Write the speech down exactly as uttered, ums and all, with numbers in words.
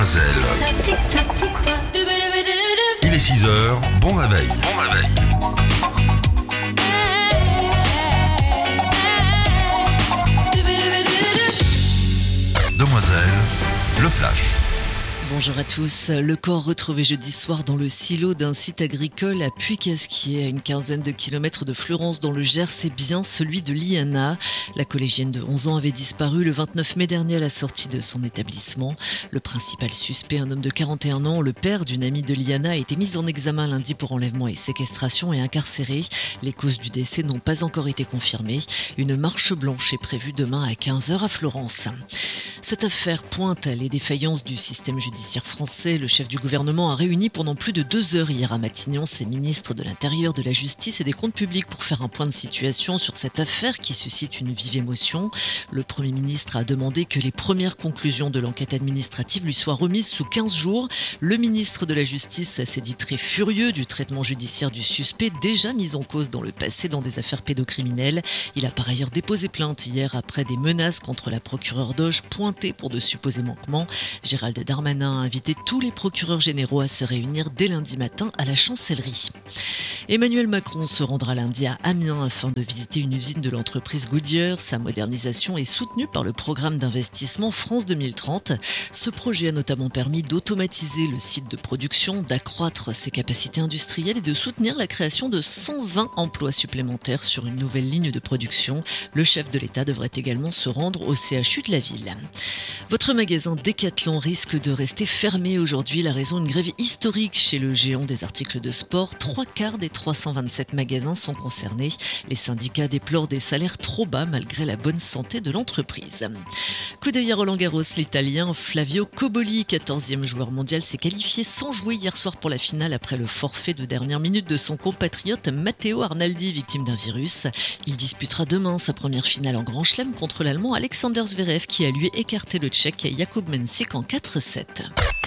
Demoiselle. Il est six heures, bon réveil. Bon réveil. Demoiselle, le flash. Bonjour à tous. Le corps retrouvé jeudi soir dans le silo d'un site agricole à Puy-Casquier, à une quinzaine de kilomètres de Fleurance dans le Gers, c'est bien celui de Liana. La collégienne de onze ans avait disparu le vingt-neuf mai dernier à la sortie de son établissement. Le principal suspect, un homme de quarante et un ans, le père d'une amie de Liana, a été mis en examen lundi pour enlèvement et séquestration et incarcéré. Les causes du décès n'ont pas encore été confirmées. Une marche blanche est prévue demain à quinze heures à Fleurance. Cette affaire pointe les défaillances du système judiciaire français. Le chef du gouvernement a réuni pendant plus de deux heures hier à Matignon ses ministres de l'Intérieur, de la Justice et des Comptes publics pour faire un point de situation sur cette affaire qui suscite une vive émotion. Le Premier ministre a demandé que les premières conclusions de l'enquête administrative lui soient remises sous quinze jours. Le ministre de la Justice s'est dit très furieux du traitement judiciaire du suspect, déjà mis en cause dans le passé dans des affaires pédocriminelles. Il a par ailleurs déposé plainte hier après des menaces contre la procureure d'Auge pointée pour de supposés manquements. Gérald Darmanin a invité tous les procureurs généraux à se réunir dès lundi matin à la chancellerie. Emmanuel Macron se rendra lundi à Amiens afin de visiter une usine de l'entreprise Goodyear. Sa modernisation est soutenue par le programme d'investissement France deux mille trente. Ce projet a notamment permis d'automatiser le site de production, d'accroître ses capacités industrielles et de soutenir la création de cent vingt emplois supplémentaires sur une nouvelle ligne de production. Le chef de l'État devrait également se rendre au C H U de la ville. Votre magasin Decathlon risque de rester fermé aujourd'hui. La raison, une grève historique chez le géant des articles de sport. Trois quarts des trois cent vingt-sept magasins sont concernés. Les syndicats déplorent des salaires trop bas malgré la bonne santé de l'entreprise. Coup d'œil à Roland-Garros, l'Italien Flavio Cobolli, quatorzième joueur mondial, s'est qualifié sans jouer hier soir pour la finale après le forfait de dernière minute de son compatriote Matteo Arnaldi, victime d'un virus. Il disputera demain sa première finale en Grand Chelem contre l'Allemand Alexander Zverev qui a lui écarté le Tchèque Jakub Mensik en quatre sept.